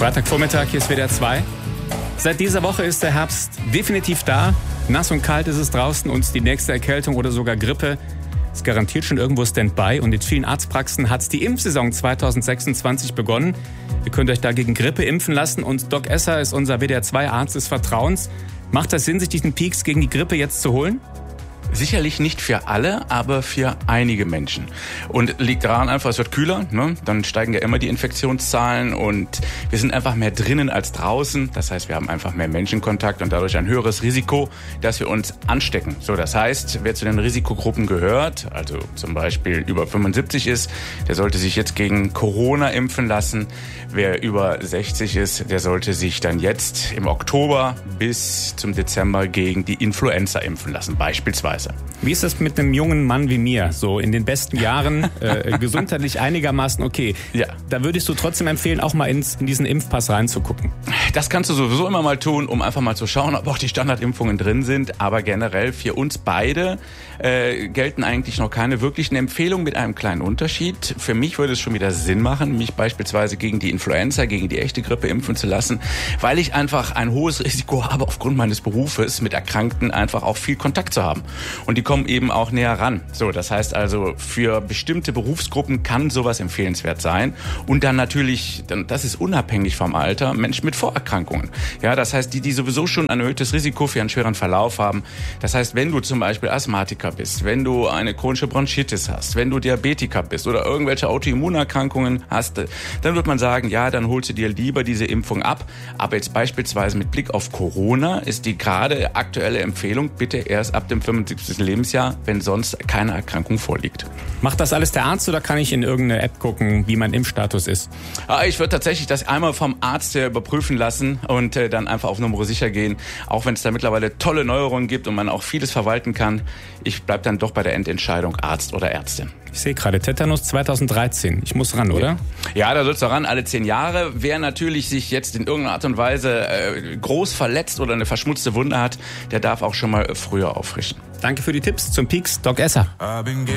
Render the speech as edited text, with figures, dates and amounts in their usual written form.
Freitagvormittag, hier ist WDR 2. Seit dieser Woche ist der Herbst definitiv da. Nass und kalt ist es draußen und die nächste Erkältung oder sogar Grippe ist garantiert schon irgendwo Standby. Und in vielen Arztpraxen hat die Impfsaison 2026 begonnen. Ihr könnt euch da gegen Grippe impfen lassen und Doc Esser ist unser WDR 2 Arzt des Vertrauens. Macht das Sinn, sich diesen Peaks gegen die Grippe jetzt zu holen? Sicherlich nicht für alle, aber für einige Menschen. Und liegt daran einfach, es wird kühler, ne? Dann steigen ja immer die Infektionszahlen und wir sind einfach mehr drinnen als draußen. Das heißt, wir haben einfach mehr Menschenkontakt und dadurch ein höheres Risiko, dass wir uns anstecken. So, das heißt, wer zu den Risikogruppen gehört, also zum Beispiel über 75 ist, der sollte sich jetzt gegen Corona impfen lassen. Wer über 60 ist, der sollte sich dann jetzt im Oktober bis zum Dezember gegen die Influenza impfen lassen, beispielsweise. Wie ist das mit einem jungen Mann wie mir? So in den besten Jahren, gesundheitlich einigermaßen okay. Ja. Da würdest du trotzdem empfehlen, auch mal in diesen Impfpass reinzugucken. Das kannst du sowieso immer mal tun, um einfach mal zu schauen, ob auch die Standardimpfungen drin sind. Aber generell für uns beide gelten eigentlich noch keine wirklichen Empfehlungen mit einem kleinen Unterschied. Für mich würde es schon wieder Sinn machen, mich beispielsweise gegen die Influenza, gegen die echte Grippe impfen zu lassen, weil ich einfach ein hohes Risiko habe, aufgrund meines Berufes mit Erkrankten einfach auch viel Kontakt zu haben. Und die kommen eben auch näher ran. So, das heißt also, für bestimmte Berufsgruppen kann sowas empfehlenswert sein. Und dann natürlich, das ist unabhängig vom Alter, Menschen mit Vorerkrankungen. Ja, das heißt, die sowieso schon ein erhöhtes Risiko für einen schweren Verlauf haben. Das heißt, wenn du zum Beispiel Asthmatiker bist, wenn du eine chronische Bronchitis hast, wenn du Diabetiker bist oder irgendwelche Autoimmunerkrankungen hast, dann wird man sagen, ja, dann holst du dir lieber diese Impfung ab. Aber jetzt beispielsweise mit Blick auf Corona ist die gerade aktuelle Empfehlung, bitte erst ab dem 75. Lebensjahr, wenn sonst keine Erkrankung vorliegt. Macht das alles der Arzt oder kann ich in irgendeine App gucken, wie mein Impfstatus ist? Ich würde tatsächlich das einmal vom Arzt überprüfen lassen und dann einfach auf Nummer sicher gehen. Auch wenn es da mittlerweile tolle Neuerungen gibt und man auch vieles verwalten kann. Ich bleibe dann doch bei der Endentscheidung Arzt oder Ärztin. Ich sehe gerade, Tetanus 2013. Ich muss ran, oder? Ja, da sollst du ran, alle 10 Jahre. Wer natürlich sich jetzt in irgendeiner Art und Weise groß verletzt oder eine verschmutzte Wunde hat, der darf auch schon mal früher auffrischen. Danke für die Tipps zum Peaks, Doc Esser.